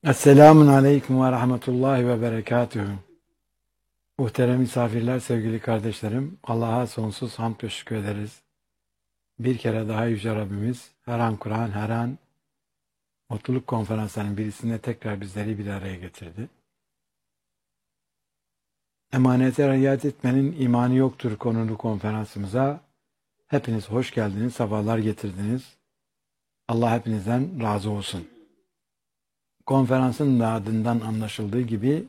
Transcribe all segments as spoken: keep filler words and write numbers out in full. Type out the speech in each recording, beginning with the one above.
Esselamun Aleyküm ve Rahmetullahi ve Berekatühü. Muhterem misafirler, sevgili kardeşlerim, Allah'a sonsuz hamd ve şükür ederiz. Bir kere daha Yüce Rabbimiz her an Kur'an, her an mutluluk konferanslarının birisinde tekrar bizleri bir araya getirdi. Emanete riayet etmenin imanı yoktur konulu konferansımıza hepiniz hoş geldiniz, sefalar getirdiniz. Allah hepinizden razı olsun. Konferansın da adından anlaşıldığı gibi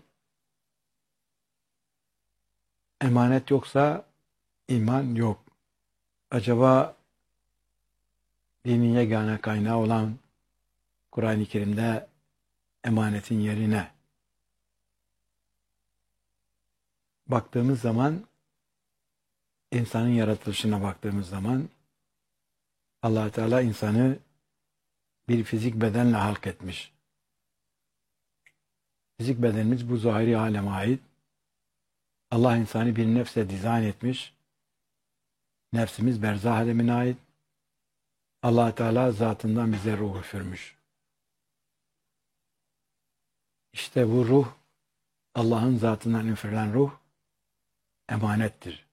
emanet yoksa iman yok. Acaba dinin yegane kaynağı olan Kur'an-ı Kerim'de emanetin yerine baktığımız zaman, insanın yaratılışına baktığımız zaman Allah Teala insanı bir fizik bedenle halk etmiş. Fizik bedenimiz bu zahiri aleme ait. Allah insanı bir nefse dizayn etmiş. Nefsimiz berzah alemine ait. Allah Teala zatından bize ruh üfürmüş. İşte bu ruh, Allah'ın zatından üfürülen ruh emanettir.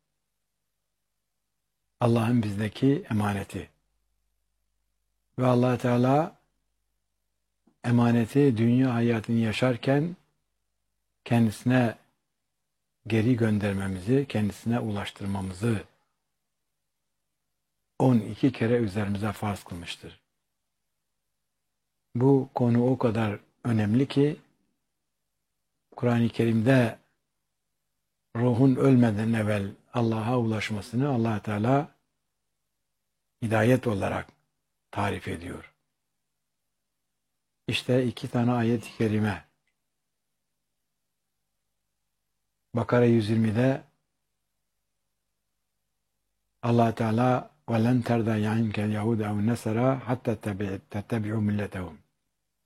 Allah'ın bizdeki emaneti. Ve Allah Teala emaneti dünya hayatını yaşarken kendisine geri göndermemizi, kendisine ulaştırmamızı on iki kere üzerimize farz kılmıştır. Bu konu o kadar önemli ki Kur'an-ı Kerim'de ruhun ölmeden evvel Allah'a ulaşmasını Allah Teala hidayet olarak tarif ediyor. İşte iki tane ayet-i kerime. Bakara yüz yirmide Allah Teala وَلَنْ تَرْضَى يَعِنْكَ الْيَهُودَ اَوْ النَّسَرَى حَتَّى تَتَّبِعُوا مِلَّتَهُمْ